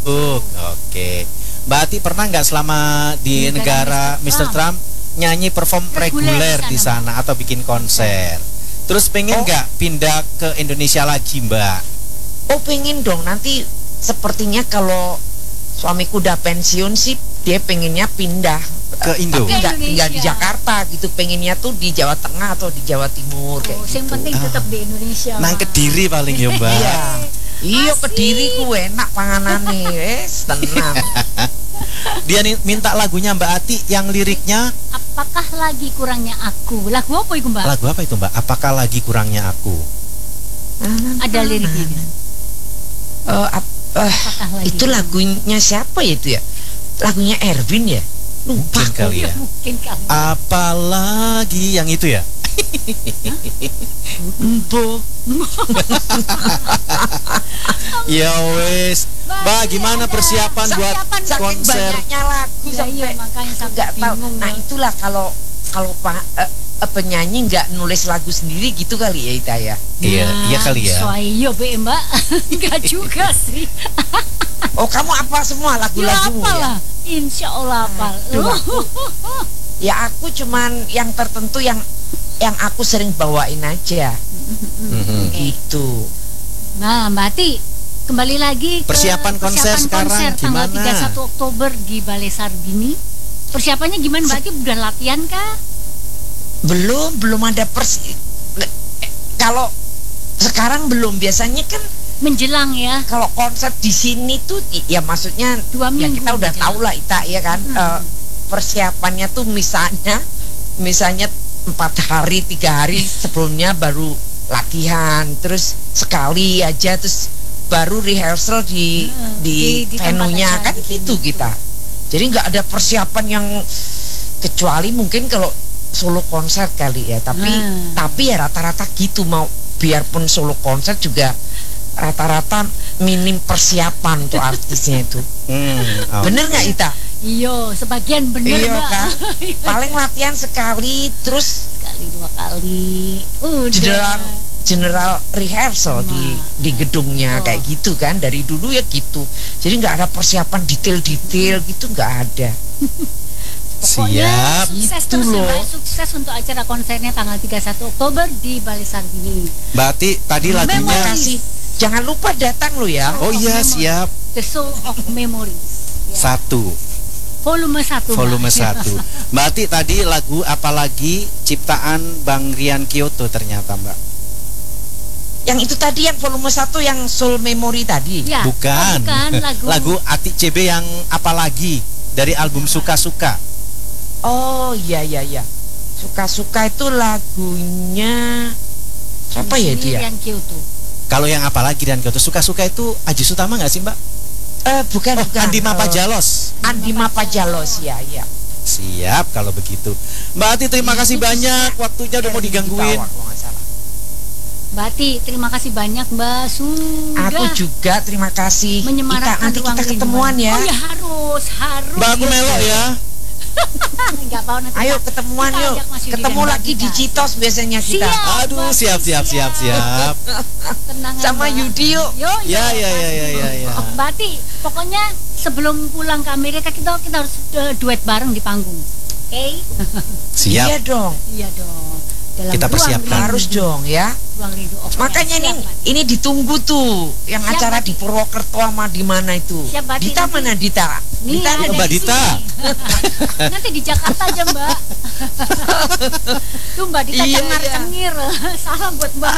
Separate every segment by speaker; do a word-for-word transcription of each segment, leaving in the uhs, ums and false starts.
Speaker 1: Facebook. Oke. Mbak Ati pernah nggak selama di negara, negara mister Trump, Trump nyanyi perform reguler di sana atau bikin konser? Terus pengen nggak oh. pindah ke Indonesia lagi, Mbak?
Speaker 2: Oh, pengen dong. Nanti sepertinya kalau suamiku udah pensiun sih, dia pengennya pindah
Speaker 1: ke Indo.
Speaker 2: Tapi nggak tinggal di Jakarta gitu, pengennya tuh di Jawa Tengah atau di Jawa Timur.
Speaker 3: Oh,
Speaker 2: kayak
Speaker 3: yang
Speaker 2: gitu.
Speaker 3: penting tetap ah. di Indonesia.
Speaker 1: Nang Kediri paling ya, Mbak.
Speaker 2: Iya. Iya, Kediri ku enak panganane, wes tenang.
Speaker 1: Dia nih minta lagunya Mbak Ati yang liriknya
Speaker 3: apakah lagi kurangnya aku. Lagu apa itu, Mbak?
Speaker 1: Lagu apa itu, Mbak? Apakah lagi kurangnya aku?
Speaker 3: Ada liriknya kan?
Speaker 2: Uh, uh, itu lagunya siapa ya itu ya? Lagunya Erwin ya?
Speaker 1: Lupa mungkin kali ya.
Speaker 3: Mungkin kali.
Speaker 1: Apalagi yang itu ya?
Speaker 2: Empo.
Speaker 1: Ya wes. Mbak, gimana persiapan buat konser?
Speaker 2: Banyaknya lagu
Speaker 3: ya, iya, makanya
Speaker 2: nggak tahu. Nah, itulah kalau kalau Pak uh, uh, penyanyi nggak nulis lagu sendiri gitu kali ya Ita ya.
Speaker 1: Iya, nah, iya kali ya.
Speaker 3: Soalnya be Mbak, nggak juga sih.
Speaker 2: Oh, kamu apa semua lagu-lagumu ya?
Speaker 3: Lah. Insya Allah apa?
Speaker 2: Ya aku cuman yang tertentu yang yang aku sering bawain aja. Mm-hmm. Gitu.
Speaker 3: Nah, Mbak Ati, kembali lagi ke
Speaker 1: persiapan konser
Speaker 3: persiapan
Speaker 1: sekarang
Speaker 3: konser tanggal
Speaker 1: gimana?
Speaker 3: tiga puluh satu Oktober di Balai Sarbini. Persiapannya gimana, Mbak Ati? Udah latihan kah?
Speaker 2: Belum, belum ada persi. Kalau sekarang belum, biasanya kan
Speaker 3: menjelang ya.
Speaker 2: Kalau konser di sini tuh ya maksudnya
Speaker 3: dua minggu.
Speaker 2: Ya kita udah tahu lah Ita ya kan. Hmm. Uh, persiapannya tuh misalnya misalnya empat hari tiga hari sebelumnya baru latihan, terus sekali aja terus baru rehearsal di hmm. di, di, di venue-nya kan gitu kita. Jadi nggak ada persiapan yang kecuali mungkin kalau solo konser kali ya. Tapi hmm. tapi ya rata-rata gitu, mau biarpun solo konser juga rata-rata minim persiapan untuk artisnya itu. Hmm, okay. Bener nggak Ita?
Speaker 3: Iyo, sebagian bener
Speaker 2: iya,
Speaker 3: Mbak.
Speaker 2: Kan? Paling latihan sekali, terus
Speaker 3: sekali dua kali. Udah.
Speaker 2: General general rehearsal nah. di di gedungnya oh. kayak gitu kan, dari dulu ya gitu. Jadi nggak ada persiapan detail-detail gitu, nggak ada.
Speaker 3: Pokoknya
Speaker 1: siap
Speaker 3: sukses
Speaker 2: itu
Speaker 3: terus
Speaker 2: loh.
Speaker 3: Mbak, sukses untuk acara konsernya tanggal tiga puluh satu Oktober di Balai Sarbini.
Speaker 1: Mbak Ati, tadi lagunya
Speaker 2: kasih. Jangan lupa datang lo ya.
Speaker 1: Oh iya, siap.
Speaker 3: The Soul of Memories. Ya.
Speaker 1: Satu.
Speaker 3: Volume satu.
Speaker 1: Volume satu. Mbak Ati, tadi lagu apalagi ciptaan Bang Rian Kyoto ternyata, Mbak.
Speaker 2: Yang itu tadi yang volume satu yang Soul Memory tadi.
Speaker 3: Ya.
Speaker 1: Bukan.
Speaker 3: Oh, bukan lagu.
Speaker 1: Lagu Ati C B yang apalagi dari album Suka-Suka.
Speaker 2: Oh iya iya iya. Suka-Suka itu lagunya siapa ya dia?
Speaker 3: Rian Kyoto.
Speaker 1: Kalau yang apalagi Rian Kyoto, Suka-Suka itu Aji Sutama nggak sih, Mbak?
Speaker 2: Eh bukan,
Speaker 1: oh,
Speaker 2: bukan.
Speaker 1: Andi Mapajalos.
Speaker 2: Andi Mapajalos ya ya.
Speaker 1: Siap kalau begitu. Mbak Ati, terima kasih banyak, waktunya udah mau digangguin.
Speaker 3: Mbak Ati, terima kasih banyak Mbak. Sudah.
Speaker 2: Aku juga terima kasih.
Speaker 3: Menyemarakan
Speaker 2: kita, nanti kita ketemuan ya.
Speaker 3: Oh ya harus, harus.
Speaker 1: Mbak, aku melok ya.
Speaker 3: Enggak mau nanti.
Speaker 2: Ayo ketemuan yuk. Ketemu lagi di Citos biasanya kita.
Speaker 3: Siap,
Speaker 1: Aduh, siap siap siap siap.
Speaker 3: Tenang
Speaker 2: sama Yudi yuk.
Speaker 3: Yo, yo,
Speaker 1: ya ya ya ya ya ya.
Speaker 3: Oh, Mbak Ati, pokoknya sebelum pulang ke Amerika kita kita harus uh, duet bareng di panggung. Oke? Okay?
Speaker 1: Siap.
Speaker 2: Iya dong.
Speaker 3: Iya dong. Dalam
Speaker 1: kita persiapkan
Speaker 2: harus dong ya.
Speaker 3: Oh,
Speaker 2: makanya
Speaker 3: ya,
Speaker 2: ini ini ditunggu tuh yang siap, acara Mbak. Di Purwokerto sama di mana itu.
Speaker 3: Siap, Mbak,
Speaker 2: Dita
Speaker 3: nanti.
Speaker 2: Mana Dita?
Speaker 3: Nih,
Speaker 2: Dita
Speaker 1: Mbak Dita.
Speaker 3: Nanti di Jakarta aja Mbak. Tuh Mbak Dita
Speaker 2: iya,
Speaker 3: cengar-cengir. Iya. Salam buat Mbak.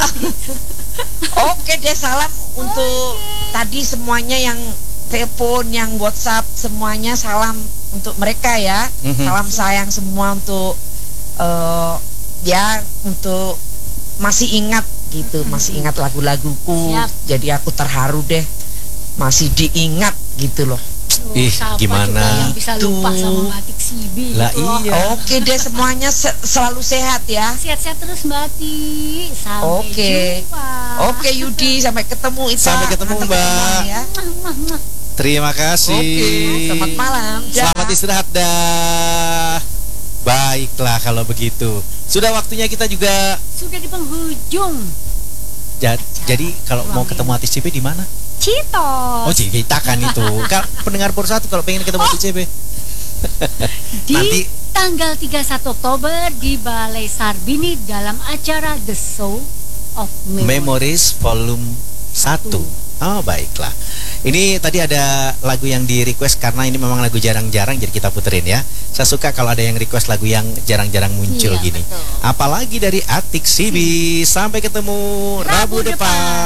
Speaker 2: Oke deh, salam untuk okay. tadi semuanya yang telepon, yang WhatsApp, semuanya salam untuk mereka ya. Mm-hmm. Salam sayang semua untuk uh, ya untuk masih ingat gitu, hmm. masih ingat lagu-laguku. Siap. Jadi aku terharu deh, masih diingat gitu loh.
Speaker 1: Oh, ih gimana
Speaker 3: bisa lupa sama Mbak Ati Sibi
Speaker 1: lah
Speaker 3: gitu.
Speaker 1: Iya.
Speaker 2: Oke deh, semuanya se selalu sehat ya.
Speaker 3: Sehat-sehat terus Mbak Ati. Sampai
Speaker 2: Oke.
Speaker 3: jumpa.
Speaker 2: Oke Yudi, sampai ketemu Ita.
Speaker 1: Sampai ketemu Mbak
Speaker 2: ya.
Speaker 1: Terima kasih.
Speaker 2: Oke, selamat malam.
Speaker 1: Selamat istirahat dah. Baiklah kalau begitu. Sudah waktunya kita juga
Speaker 3: sudah di penghujung.
Speaker 1: Ja jadi kalau mau ketemu artis C P di mana?
Speaker 3: Citos.
Speaker 1: Oh, kita kan itu. Kan pendengar Pur satu kalau pengen ketemu
Speaker 3: Oh.
Speaker 1: di C B.
Speaker 3: Di
Speaker 1: Nanti
Speaker 3: tanggal tiga puluh satu Oktober di Balai Sarbini dalam acara The Show of Memory.
Speaker 1: Memories Volume satu. Oh, baiklah. Ini tadi ada lagu yang di request karena ini memang lagu jarang-jarang jadi kita puterin ya. Saya suka kalau ada yang request lagu yang jarang-jarang muncul
Speaker 3: Iya,
Speaker 1: gini.
Speaker 3: betul.
Speaker 1: Apalagi dari Atik Sibi. Sampai ketemu Rabu,
Speaker 3: Rabu
Speaker 1: depan.
Speaker 3: depan.